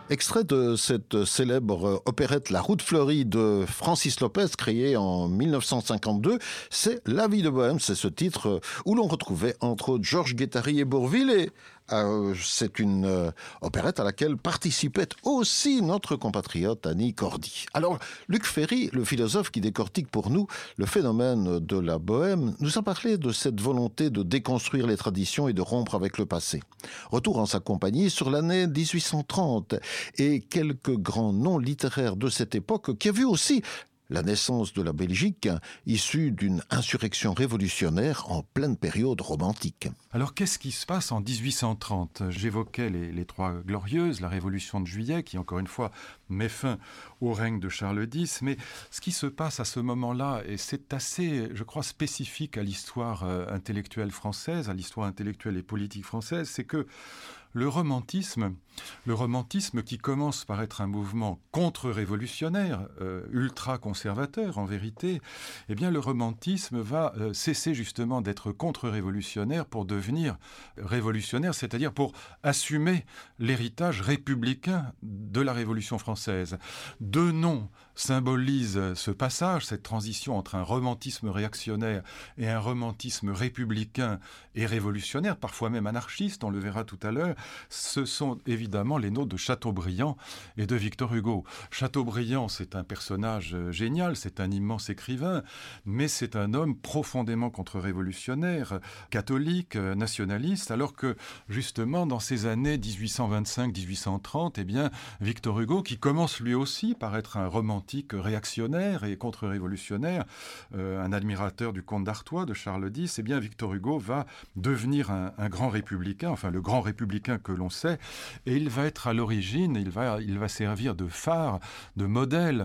Extrait de cette célèbre opérette La Route fleurie de Francis Lopez, créée en 1952, c'est La vie de Bohème, c'est ce titre où l'on retrouvait entre autres Georges Guettari et Bourvil, et c'est une opérette à laquelle participait aussi notre compatriote Annie Cordy. Alors, Luc Ferry, le philosophe qui décortique pour nous le phénomène de la bohème, nous a parlé de cette volonté de déconstruire les traditions et de rompre avec le passé. Retour en sa compagnie sur l'année 1830 et quelques grands noms littéraires de cette époque qui a vu aussi la naissance de la Belgique, issue d'une insurrection révolutionnaire en pleine période romantique. Alors qu'est-ce qui se passe en 1830 ? J'évoquais les Trois Glorieuses, la Révolution de Juillet, qui encore une fois met fin au règne de Charles X, mais ce qui se passe à ce moment-là, et c'est assez, je crois, spécifique à l'histoire intellectuelle française, à l'histoire intellectuelle et politique française, c'est que le romantisme qui commence par être un mouvement contre-révolutionnaire, ultra-conservateur en vérité, eh bien le romantisme va cesser justement d'être contre-révolutionnaire pour devenir révolutionnaire, c'est-à-dire pour assumer l'héritage républicain de la Révolution française. Deux noms symbolisent ce passage, cette transition entre un romantisme réactionnaire et un romantisme républicain et révolutionnaire, parfois même anarchiste, on le verra tout à l'heure. Ce sont évidemment les noms de Chateaubriand et de Victor Hugo. Chateaubriand, c'est un personnage génial, c'est un immense écrivain, mais c'est un homme profondément contre-révolutionnaire, catholique, nationaliste, alors que justement dans ces années 1825-1830, eh bien Victor Hugo, qui commence lui aussi par être un romantique réactionnaire et contre-révolutionnaire, un admirateur du comte d'Artois, de Charles X, eh bien Victor Hugo va devenir un grand républicain, enfin le grand républicain que l'on sait, et il va être à l'origine, il va servir de phare, de modèle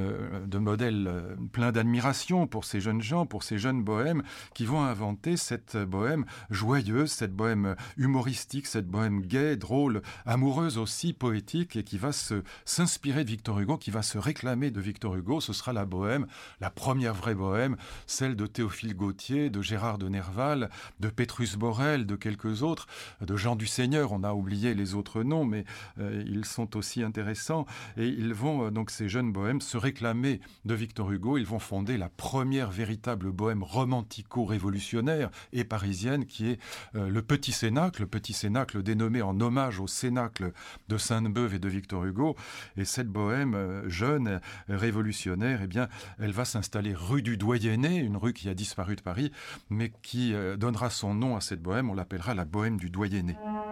plein d'admiration pour ces jeunes gens, pour ces jeunes bohèmes qui vont inventer cette bohème joyeuse, cette bohème humoristique, cette bohème gaie, drôle, amoureuse aussi, poétique, et qui va s'inspirer de Victor Hugo, qui va se réclamer de Victor Hugo. Ce sera la bohème, la première vraie bohème, celle de Théophile Gautier, de Gérard de Nerval, de Pétrus Borel, de quelques autres, de Jean du Seigneur. On a oublié les autres noms, mais ils sont aussi intéressants. Et ils vont, donc ces jeunes bohèmes, se réclamer de Victor Hugo. Ils vont fonder la première véritable bohème romantico-révolutionnaire et parisienne, qui est le Petit Cénacle dénommé en hommage au Cénacle de Sainte-Beuve et de Victor Hugo. Et cette bohème jeune, révolutionnaire, eh bien, elle va s'installer rue du Doyenné, une rue qui a disparu de Paris, mais qui donnera son nom à cette bohème. On l'appellera la bohème du Doyenné.